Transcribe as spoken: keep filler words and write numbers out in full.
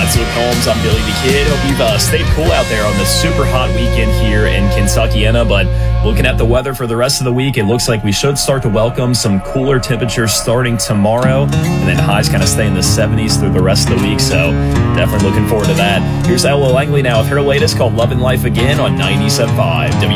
That's Luke Holmes. I'm Billy the Kid. Hope you've uh, stayed cool out there on this super hot weekend here in Kentuckiana. But looking at the weather for the rest of the week, it looks like we should start to welcome some cooler temperatures starting tomorrow, and then highs kind of stay in the seventies through the rest of the week. So definitely looking forward to that. Here's Ella Langley now with her latest called Love and Life Again on ninety-seven point five W